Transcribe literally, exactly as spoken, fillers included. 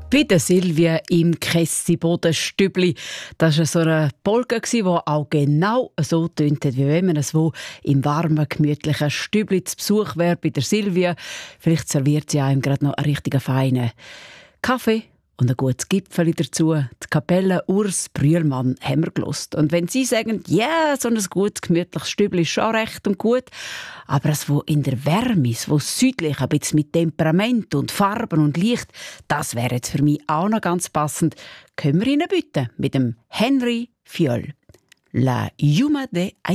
Bei der Silvia im Kessi-Bodenstübli. Das war so eine Polka, die auch genau so tönt, wie wenn man es wo im warmen, gemütlichen Stübli zu Besuch wäre bei der Silvia. Vielleicht serviert sie einem gerade noch einen richtig feinen Kaffee und ein gutes Gipfeli dazu. Die Kapelle Urs Brühlmann haben wir gehört. Und wenn Sie sagen, ja, yeah, so ein gutes, gemütliches Stübli ist schon recht und gut, aber das, wo in der Wärme ist, wo südlich, ein bisschen mit Temperament und Farben und Licht, das wäre jetzt für mich auch noch ganz passend. Können wir Ihnen bieten mit dem Henry Fiol. La Yuma de